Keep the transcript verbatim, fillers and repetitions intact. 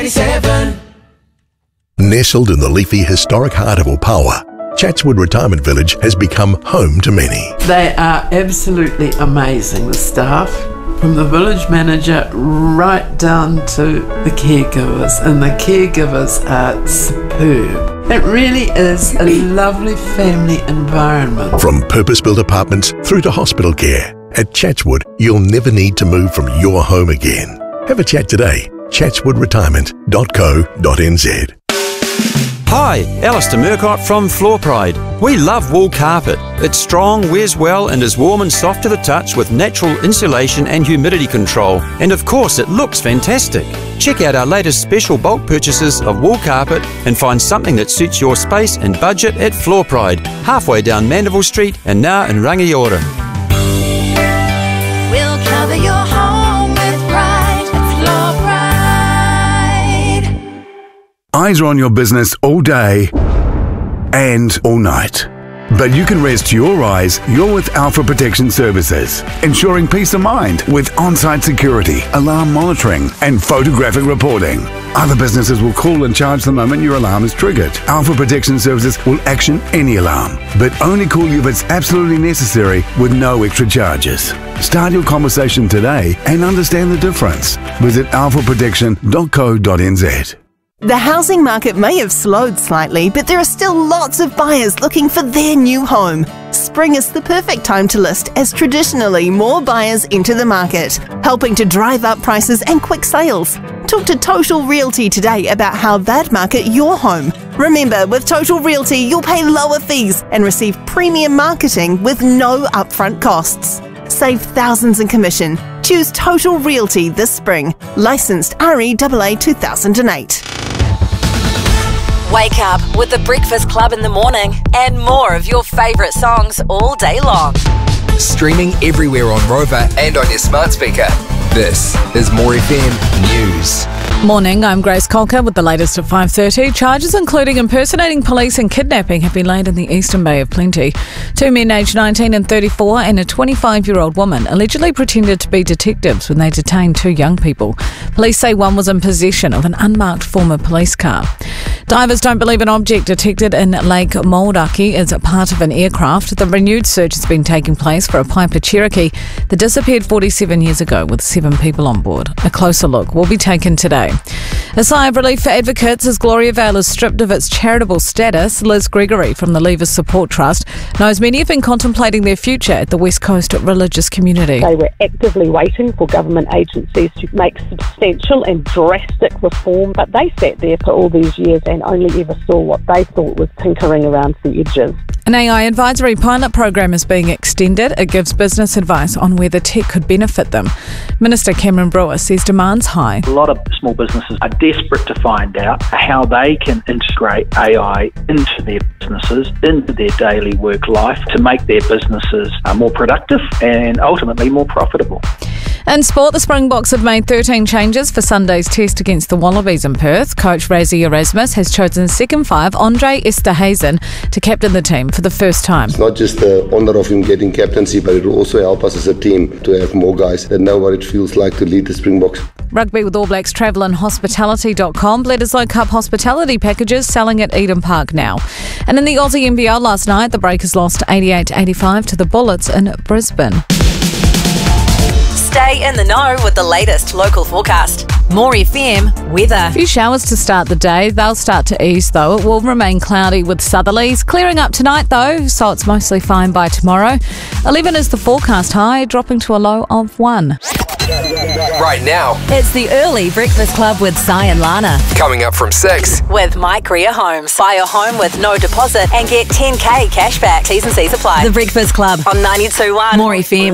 Seven. Nestled in the leafy historic heart of Opawa, Chatswood Retirement Village has become home to many. They are absolutely amazing, the staff, from the village manager right down to the caregivers, and the caregivers are superb. It really is a lovely family environment. From purpose-built apartments through to hospital care, at Chatswood you'll never need to move from your home again. Have a chat today. chatswood retirement dot co dot n z. Hi, Alistair Murcott from Floor Pride. We love wool carpet. It's strong, wears well and is warm and soft to the touch with natural insulation and humidity control. And of course it looks fantastic. Check out our latest special bulk purchases of wool carpet and find something that suits your space and budget at Floor Pride, halfway down Mandeville Street and now in Rangiora. We'll cover your home with pride at Floor Pride. Eyes are on your business all day and all night. But you can rest your eyes. You're with Alpha Protection Services, ensuring peace of mind with on-site security, alarm monitoring and photographic reporting. Other businesses will call and charge the moment your alarm is triggered. Alpha Protection Services will action any alarm, but only call you if it's absolutely necessary with no extra charges. Start your conversation today and understand the difference. Visit alpha protection dot co dot n z. The housing market may have slowed slightly, but there are still lots of buyers looking for their new home. Spring is the perfect time to list, as traditionally more buyers enter the market, helping to drive up prices and quick sales. Talk to Total Realty today about how they'd market your home. Remember, with Total Realty, you'll pay lower fees and receive premium marketing with no upfront costs. Save thousands in commission. Choose Total Realty this spring. Licensed R E A A two thousand eight. Wake up with the Breakfast Club in the morning and more of your favourite songs all day long. Streaming everywhere on Rover and on your smart speaker. This is More F M News. Morning, I'm Grace Colker with the latest at five thirty. Charges including impersonating police and kidnapping have been laid in the Eastern Bay of Plenty. Two men aged nineteen and thirty-four and a twenty-five-year-old woman allegedly pretended to be detectives when they detained two young people. Police say one was in possession of an unmarked former police car. Divers don't believe an object detected in Lake Moldaki is a part of an aircraft. The renewed search has been taking place for a Piper Cherokee that disappeared forty-seven years ago with seven people on board. A closer look will be taken today. A sigh of relief for advocates as Gloria Vale is stripped of its charitable status. Liz Gregory from the Leavers Support Trust knows many have been contemplating their future at the West Coast religious community. They were actively waiting for government agencies to make substantial and drastic reform, but they sat there for all these years and only ever saw what they thought was tinkering around the edges. An A I advisory pilot program is being extended. It gives business advice on whether tech could benefit them. Minister Cameron Brewer says demand's high. A lot of small businesses are desperate to find out how they can integrate A I into their businesses, into their daily work life to make their businesses more productive and ultimately more profitable. In sport, the Springboks have made thirteen changes for Sunday's test against the Wallabies in Perth. Coach Razzie Erasmus has chosen second five Andre Esterhazen to captain the team for the first time. It's not just the honour of him getting captaincy, but it will also help us as a team to have more guys that know what it feels like to lead the Springboks. Rugby with All Blacks travel and hospitality dot com. Bledisloe Cup hospitality packages selling at Eden Park now. And in the Aussie N B L last night, the Breakers lost eighty-eight to eighty-five to the Bullets in Brisbane. Stay in the know with the latest local forecast. More F M weather. A few showers to start the day. They'll start to ease though. It will remain cloudy with southerlies. Clearing up tonight though, so it's mostly fine by tomorrow. eleven is the forecast high, dropping to a low of one. Right now, it's the early Breakfast Club with Si and Lana. Coming up from six. With Mike Rea Homes. Buy a home with no deposit and get ten K cash back. T's and C's apply. The Breakfast Club on ninety-two point one. More F M.